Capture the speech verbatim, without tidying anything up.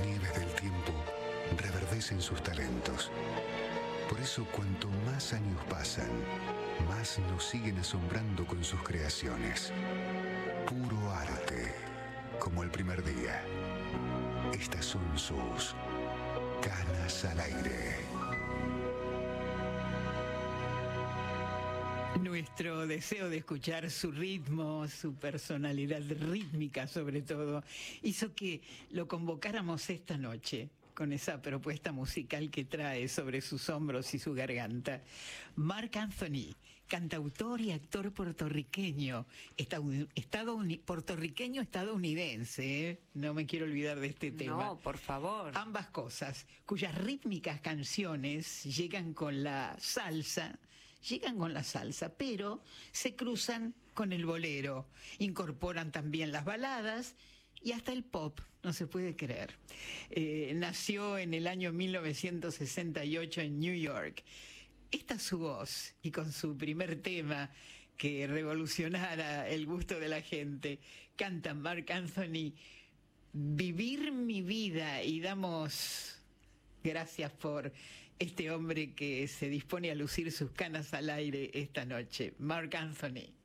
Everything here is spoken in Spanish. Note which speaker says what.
Speaker 1: nieves del tiempo reverdecen sus talentos. Por eso, cuanto más años pasan, más nos siguen asombrando con sus creaciones. Puro arte, como el primer día. Estas son sus Canas al Aire.
Speaker 2: Nuestro deseo de escuchar su ritmo, su personalidad rítmica sobre todo, hizo que lo convocáramos esta noche con esa propuesta musical que trae sobre sus hombros y su garganta. Marc Anthony, cantautor y actor puertorriqueño, estadouni puertorriqueño estadounidense, ¿eh? No me quiero olvidar de este tema.
Speaker 3: No, por favor.
Speaker 2: Ambas cosas, cuyas rítmicas canciones llegan con la salsa, llegan con la salsa, pero se cruzan con el bolero, incorporan también las baladas y hasta el pop, no se puede creer. Eh, nació en el año mil novecientos sesenta y ocho en New York. Esta es su voz, y con su primer tema que revolucionara el gusto de la gente, canta Marc Anthony, Vivir mi vida, y damos gracias por este hombre que se dispone a lucir sus canas al aire esta noche, Marc Anthony.